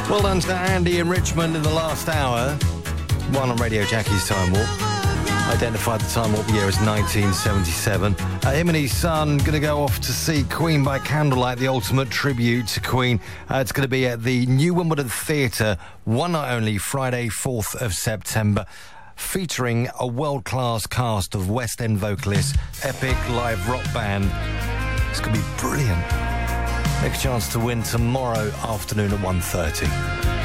Well done to Andy in Richmond in the last hour. One on Radio Jackie's Time Warp. Identified the Time Warp year as 1977. Him and his son going to go off to see Queen by candlelight, the ultimate tribute to Queen. It's going to be at the New Wimbledon Theatre, one night only, Friday, 4th of September, featuring a world-class cast of West End vocalists, epic live rock band. It's going to be brilliant. Next chance to win tomorrow afternoon at 1:30.